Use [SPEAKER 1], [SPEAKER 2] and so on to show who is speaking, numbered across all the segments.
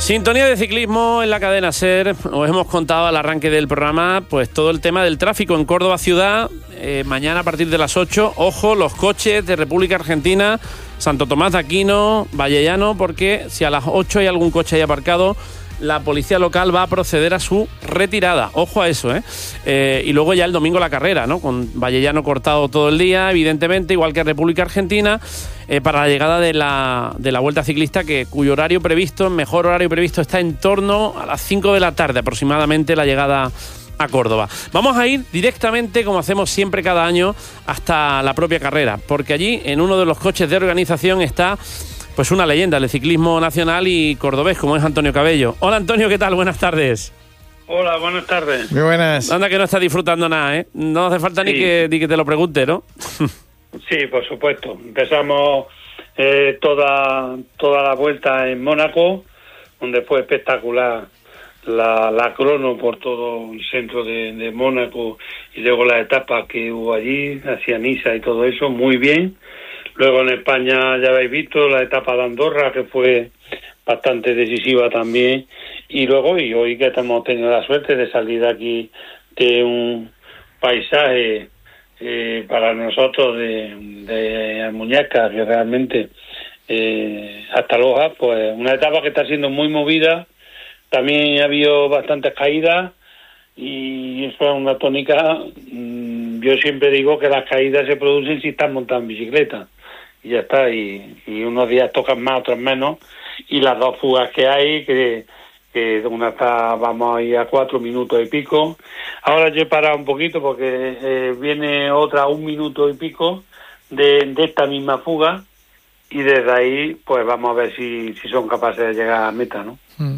[SPEAKER 1] Sintonía de ciclismo en la cadena SER. Os hemos contado al arranque del programa pues todo el tema del tráfico en Córdoba ciudad. Mañana a partir de las 8, ojo, los coches de República Argentina, Santo Tomás de Aquino, Vallellano, porque si a las 8 hay algún coche ahí aparcado, la policía local va a proceder a su retirada. Ojo a eso, y luego ya el domingo la carrera, ¿no? Con Vallellano cortado todo el día, evidentemente, igual que República Argentina, para la llegada de la Vuelta Ciclista, cuyo horario previsto, mejor horario previsto, está en torno a las 5 de la tarde aproximadamente, la llegada a Córdoba. Vamos a ir directamente, como hacemos siempre cada año, hasta la propia carrera, porque allí, en uno de los coches de organización, está pues una leyenda del ciclismo nacional y cordobés, como es Antonio Cabello. Hola, Antonio, ¿qué tal? Buenas tardes.
[SPEAKER 2] Hola, buenas tardes.
[SPEAKER 3] Muy buenas.
[SPEAKER 1] Anda que no estás disfrutando nada, ¿eh? No hace falta ni que te lo pregunte, ¿no?
[SPEAKER 2] Sí, por supuesto. Empezamos toda la vuelta en Mónaco, donde fue espectacular la crono por todo el centro de Mónaco, y luego las etapas que hubo allí, hacia Niza y todo eso, muy bien. Luego en España ya habéis visto la etapa de Andorra, que fue bastante decisiva también. Y luego, y hoy que hemos tenido la suerte de salir de aquí de un paisaje para nosotros de Muñeca, que realmente hasta Loja, pues una etapa que está siendo muy movida. También ha habido bastantes caídas y eso es una tónica. Yo siempre digo que las caídas se producen si estás montando en bicicleta. Y ya está, y unos días tocan más, otros menos, y las dos fugas que hay, que una está, vamos a ir a 4 minutos y pico. Ahora yo he parado un poquito porque viene otra 1 minuto y pico de esta misma fuga, y desde ahí pues vamos a ver si son capaces de llegar a meta, ¿no?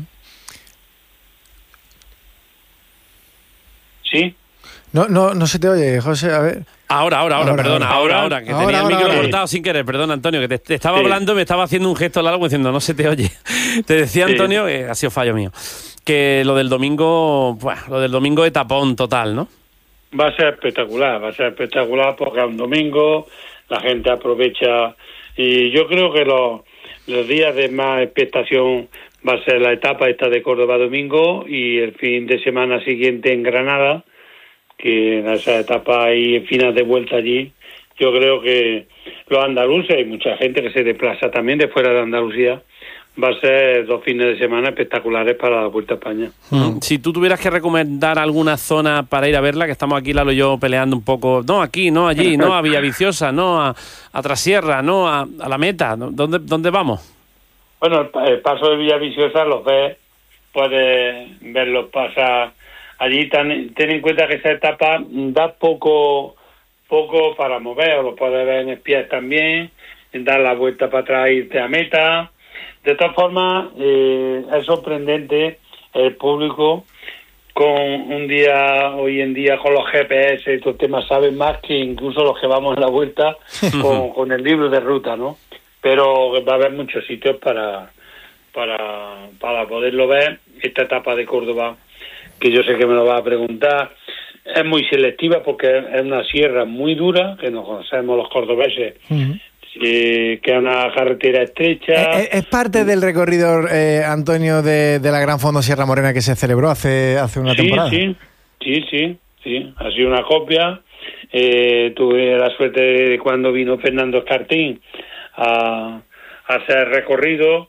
[SPEAKER 2] ¿Sí?
[SPEAKER 3] No se te oye, José, a ver.
[SPEAKER 1] Ahora, perdona, ahora, que tenía el micro cortado sin querer, perdón, Antonio, que te estaba hablando, me estaba haciendo un gesto largo diciendo, no se te oye. Te decía, Antonio, ha sido fallo mío, que lo del domingo es tapón total, ¿no?
[SPEAKER 2] Va a ser espectacular porque es un domingo, la gente aprovecha, y yo creo que los días de más expectación va a ser la etapa esta de Córdoba domingo y el fin de semana siguiente en Granada, que en esa etapa hay finas de vuelta allí. Yo creo que los andaluces, hay mucha gente que se desplaza también de fuera de Andalucía, va a ser 2 fines de semana espectaculares para la Vuelta a España.
[SPEAKER 1] Si tú tuvieras que recomendar alguna zona para ir a verla, que estamos aquí Lalo y yo peleando un poco, no aquí, no allí, no a Villaviciosa, no a Trasierra, no a la meta, ¿dónde vamos?
[SPEAKER 2] Bueno, el paso de Villaviciosa los ves, puedes verlos pasar allí. Ten en cuenta que esa etapa da poco para mover, o lo puedes ver en espías también, en dar la vuelta para atrás e irte a meta. De todas formas, es sorprendente el público con un día, hoy en día con los GPS y estos temas, saben más que incluso los que vamos en la vuelta con el libro de ruta, ¿no? Pero va a haber muchos sitios para poderlo ver. Esta etapa de Córdoba, que yo sé que me lo va a preguntar, es muy selectiva porque es una sierra muy dura, que nos conocemos los cordobeses, que es una carretera estrecha.
[SPEAKER 3] ¿Es parte del recorrido, Antonio, de la Gran Fondo Sierra Morena que se celebró hace una temporada?
[SPEAKER 2] Sí, ha sido una copia. Tuve la suerte de cuando vino Fernando Escartín a hacer recorrido,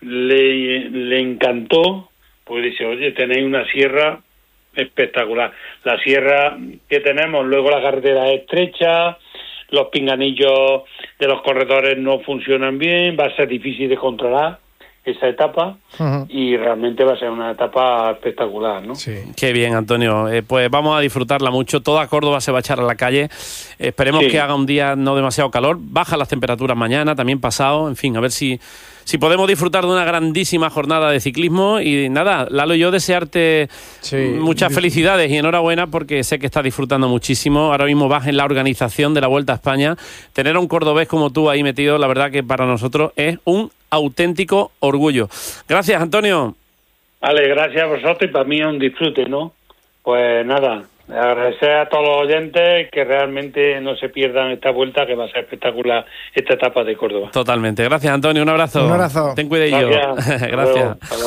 [SPEAKER 2] le encantó, pues dice, oye, tenéis una sierra espectacular. La sierra que tenemos, luego la carretera es estrecha, los pinganillos de los corredores no funcionan bien, va a ser difícil de controlar esa etapa, y realmente va a ser una etapa espectacular, ¿no?
[SPEAKER 1] Sí. Qué bien, Antonio. Pues vamos a disfrutarla mucho. Toda Córdoba se va a echar a la calle. Esperemos que haga un día no demasiado calor. Bajan las temperaturas mañana, también pasado. En fin, a ver si podemos disfrutar de una grandísima jornada de ciclismo. Y nada, Lalo y yo desearte muchas felicidades y enhorabuena, porque sé que estás disfrutando muchísimo. Ahora mismo vas en la organización de la Vuelta a España. Tener a un cordobés como tú ahí metido, la verdad que para nosotros es un auténtico orgullo. Gracias, Antonio.
[SPEAKER 2] Vale, gracias a vosotros, y para mí es un disfrute, ¿no? Pues nada, agradecer a todos los oyentes que realmente no se pierdan esta vuelta, que va a ser espectacular esta etapa de Córdoba.
[SPEAKER 1] Totalmente. Gracias, Antonio. Un abrazo.
[SPEAKER 3] Un abrazo.
[SPEAKER 1] Ten cuidadillo.
[SPEAKER 2] Gracias.
[SPEAKER 1] Gracias.
[SPEAKER 2] Hasta luego.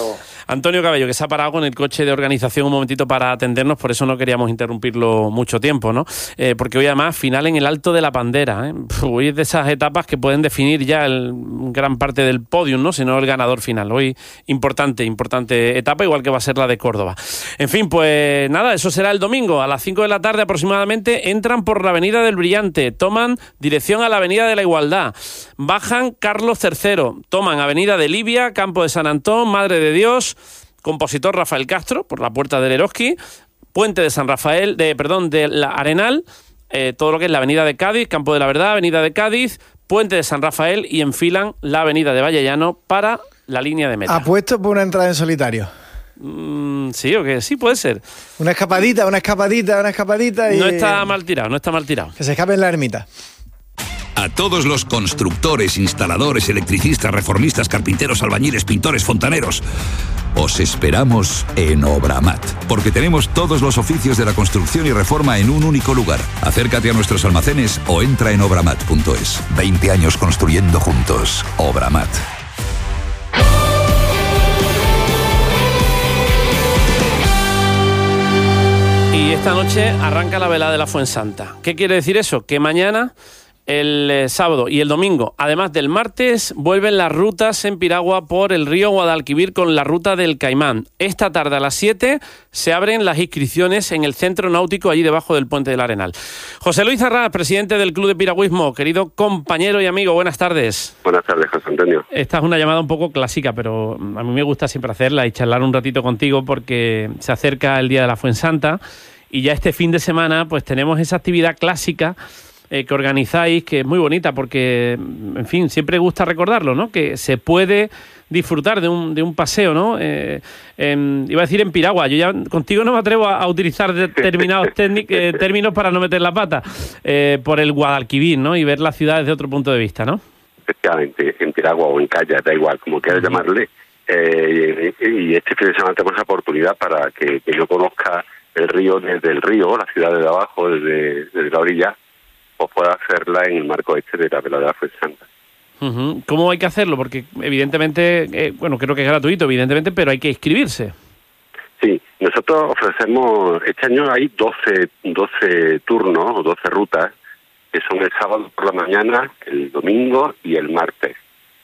[SPEAKER 1] Antonio Cabello, que se ha parado con el coche de organización un momentito para atendernos, por eso no queríamos interrumpirlo mucho tiempo, ¿no? Porque hoy además final en el Alto de la Pandera, ¿eh? Hoy es de esas etapas que pueden definir ya gran parte del podium, ¿no? Si no el ganador final. Hoy importante etapa, igual que va a ser la de Córdoba. En fin, pues nada, eso será el domingo. A las 5 de la tarde aproximadamente entran por la Avenida del Brillante, toman dirección a la Avenida de la Igualdad, bajan Carlos III, toman Avenida de Libia, Campo de San Antón, Madre de Dios, Compositor Rafael Castro, por la Puerta del Eroski, Puente de San Rafael, de la Arenal, todo lo que es la Avenida de Cádiz, Campo de la Verdad, Avenida de Cádiz, Puente de San Rafael y enfilan la Avenida de Vallellano para la línea de meta.
[SPEAKER 3] ¿Apuesto por una entrada en solitario?
[SPEAKER 1] Sí, o que sí, puede ser.
[SPEAKER 3] Una escapadita y...
[SPEAKER 1] No está mal tirado.
[SPEAKER 3] Que se escape en la ermita.
[SPEAKER 4] A todos los constructores, instaladores, electricistas, reformistas, carpinteros, albañiles, pintores, fontaneros, os esperamos en Obramat, porque tenemos todos los oficios de la construcción y reforma en un único lugar. Acércate a nuestros almacenes o entra en obramat.es. 20 años construyendo juntos. Obramat.
[SPEAKER 1] Y esta noche arranca la velada de la Fuensanta. ¿Qué quiere decir eso? Que mañana, el sábado y el domingo, además del martes, vuelven las rutas en piragua por el río Guadalquivir con la ruta del Caimán. Esta tarde a las 7 se abren las inscripciones en el centro náutico allí debajo del Puente del Arenal. José Luis Arrás, presidente del Club de Piragüismo, querido compañero y amigo, buenas tardes.
[SPEAKER 5] Buenas tardes, José Antonio.
[SPEAKER 1] Esta es una llamada un poco clásica, pero a mí me gusta siempre hacerla y charlar un ratito contigo porque se acerca el Día de la Fuensanta y ya este fin de semana pues tenemos esa actividad clásica que organizáis, que es muy bonita porque, en fin, siempre gusta recordarlo, ¿no? Que se puede disfrutar de un paseo, ¿no? Iba a decir en piragua, yo ya contigo no me atrevo a utilizar determinados términos para no meter la pata, por el Guadalquivir, ¿no? Y ver la ciudad desde otro punto de vista, ¿no?
[SPEAKER 5] Efectivamente, en piragua o en kayak, da igual, como quieras llamarle, y este fin de semana tenemos esa oportunidad para que no conozca el río desde el río, la ciudad de abajo, desde la orilla, pues pueda hacerla en el marco de la velada de la Fuensanta.
[SPEAKER 1] ¿Cómo hay que hacerlo? Porque evidentemente, creo que es gratuito, evidentemente, pero hay que inscribirse.
[SPEAKER 5] Sí, nosotros ofrecemos, este año hay 12 turnos o 12 rutas, que son el sábado por la mañana, el domingo y el martes,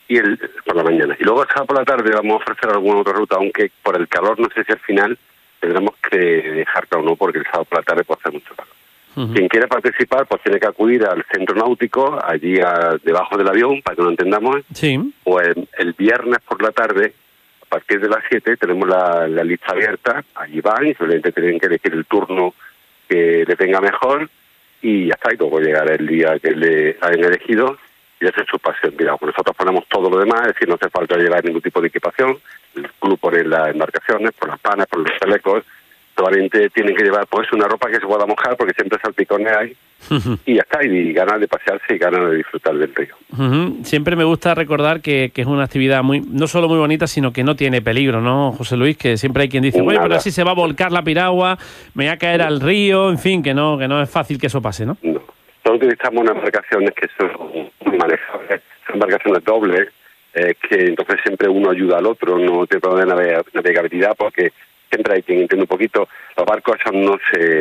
[SPEAKER 5] por la mañana. Y luego el sábado por la tarde vamos a ofrecer alguna otra ruta, aunque por el calor no sé si al final tendremos que dejarla o no, porque el sábado por la tarde puede hacer mucho calor. Quien quiera participar, pues tiene que acudir al centro náutico, allí debajo del avión, para que lo entendamos.
[SPEAKER 1] Sí.
[SPEAKER 5] Pues el viernes por la tarde, a partir de las 7, tenemos la lista abierta. Allí van y solamente tienen que elegir el turno que les venga mejor y ya está. Y luego llegará el día que le hayan elegido y hacer su paseo en piragua. Nosotros ponemos todo lo demás, es decir, no hace falta llevar ningún tipo de equipación. El club pone las embarcaciones, por las panas, por los chalecos. Solamente tienen que llevar pues una ropa que se pueda mojar porque siempre salpicones hay y ya está, y ganas de pasearse y ganas de disfrutar del río.
[SPEAKER 1] Siempre me gusta recordar que es una actividad no solo muy bonita, sino que no tiene peligro, ¿no, José Luis? Que siempre hay quien dice, bueno, pero así se va a volcar la piragua, me va a caer al río, en fin, que no es fácil que eso pase, ¿no?
[SPEAKER 5] No, nosotros utilizamos unas embarcaciones que son muy manejables, son embarcaciones dobles, que entonces siempre uno ayuda al otro, no te puede navegabilidad porque siempre hay quien entiende un poquito. Los barcos esos no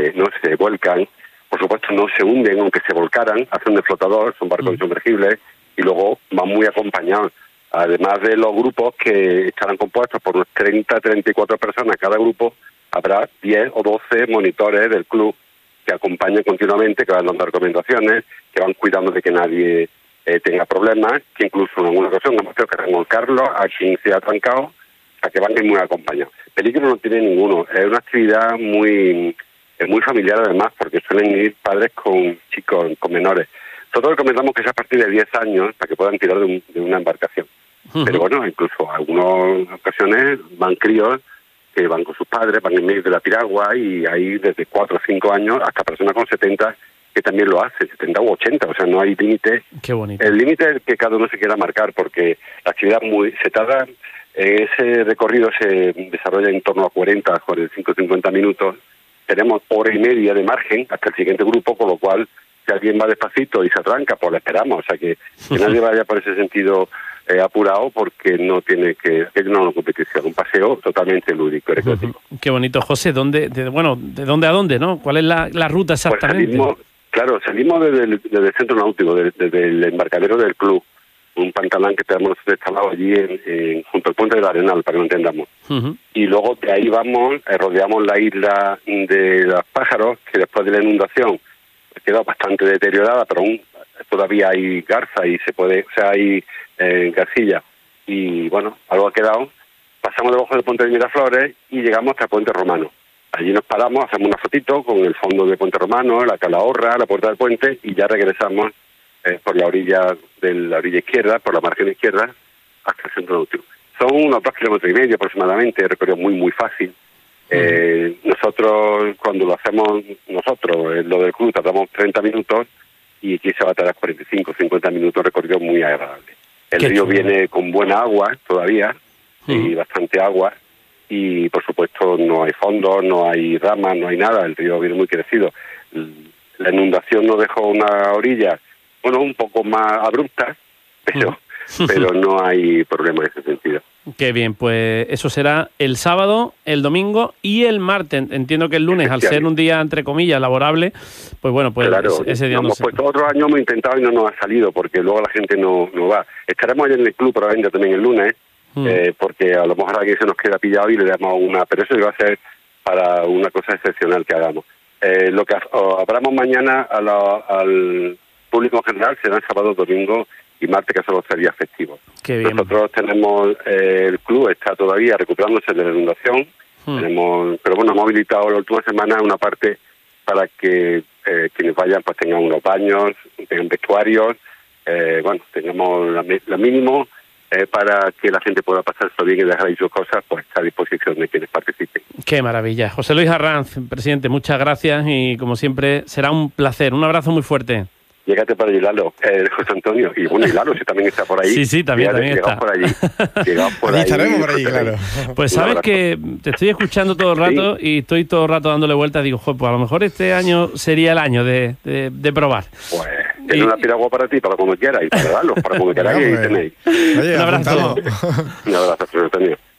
[SPEAKER 5] se vuelcan, por supuesto no se hunden, aunque se volcaran, hacen de flotador, son barcos insumergibles y luego van muy acompañados. Además de los grupos que estarán compuestos por unos 34 personas cada grupo, habrá 10 o 12 monitores del club que acompañan continuamente, que van dando recomendaciones, que van cuidando de que nadie tenga problemas, que incluso en alguna ocasión hemos tenido que remolcarlo a quien se ha trancado, a que van muy acompañados. Peligro no tiene ninguno. Es una actividad muy familiar además, porque suelen ir padres con chicos, con menores. Nosotros recomendamos que sea a partir de 10 años para que puedan tirar de una embarcación. Pero bueno, incluso en algunas ocasiones van críos que van con sus padres, van en medio de la piragua y hay desde 4 o 5 años hasta personas con 70 que también lo hacen, 70 u 80, o sea, no hay límite.
[SPEAKER 1] Qué bonito.
[SPEAKER 5] El límite es que cada uno se quiera marcar, porque la actividad se tarda. Ese recorrido se desarrolla en torno a 45 o 50 minutos. Tenemos hora y media de margen hasta el siguiente grupo, con lo cual, si alguien va despacito y se atranca, pues lo esperamos. O sea, que nadie vaya por ese sentido apurado porque no tiene que es una competición, un paseo totalmente lúdico, recreativo.
[SPEAKER 1] Qué bonito, José. ¿De dónde a dónde, no? ¿Cuál es la ruta exactamente?
[SPEAKER 5] Pues salimos desde el centro náutico, desde el embarcadero del club, un pantalán que tenemos nosotros instalado allí junto al puente del Arenal, para que lo entendamos. Y luego de ahí vamos, rodeamos la isla de los pájaros, que después de la inundación quedó bastante deteriorada, pero aún todavía hay garza y hay garcilla. Y bueno, algo ha quedado. Pasamos debajo del puente de Miraflores y llegamos hasta el puente romano. Allí nos paramos, hacemos una fotito con el fondo del puente romano, la calahorra, la puerta del puente, y ya regresamos por la orilla izquierda, por la margen izquierda, hasta el centro náutico. Son unos 2,5 kilómetros aproximadamente, recorrido muy, muy fácil. Nosotros, cuando lo hacemos lo del club, tardamos 30 minutos, y aquí se va a tardar 45, 50 minutos, recorrido muy agradable. El río viene con buena agua todavía, y bastante agua, y por supuesto no hay fondos, no hay ramas, no hay nada, el río viene muy crecido. La inundación nos dejó una orilla, un poco más abrupta, pero no hay problema en ese sentido.
[SPEAKER 1] Qué bien, pues eso será el sábado, el domingo y el martes. Entiendo que el lunes, al ser un día, entre comillas, laborable, pues bueno, pues
[SPEAKER 5] claro,
[SPEAKER 1] ese día no se...
[SPEAKER 5] Pues otros años hemos intentado y no nos ha salido, porque luego la gente no va. Estaremos allá en el club probablemente también el lunes, porque a lo mejor alguien se nos queda pillado y le damos pero eso va a ser para una cosa excepcional que hagamos. Lo que abramos mañana al público en general será el sábado, domingo y martes, que son los 3 días festivos.
[SPEAKER 1] Qué bien.
[SPEAKER 5] Nosotros tenemos, el club está todavía recuperándose de la inundación, pero bueno, hemos habilitado la última semana una parte para que quienes vayan pues tengan unos baños, tengan vestuarios, tengamos lo mínimo para que la gente pueda pasarse bien y dejar ahí sus cosas, pues está a disposición de quienes participen.
[SPEAKER 1] Qué maravilla. José Luis Arranz, presidente, muchas gracias y como siempre será un placer. Un abrazo muy fuerte.
[SPEAKER 5] Llégate por allí, Lalo, José Antonio. Y bueno, y Lalo, si también está por ahí.
[SPEAKER 1] Sí, también está.
[SPEAKER 5] Por allí. Llegamos por ahí.
[SPEAKER 3] Estaremos por allí, claro.
[SPEAKER 1] Pues sabes que te estoy escuchando todo el rato y estoy todo el rato dándole vueltas. Digo, pues a lo mejor este año sería el año de probar.
[SPEAKER 5] Pues tengo una piragua para ti, para como quieras, y para Lalo, para como quieras, y tenéis.
[SPEAKER 3] Oye,
[SPEAKER 1] un abrazo.
[SPEAKER 5] Un abrazo, José Antonio.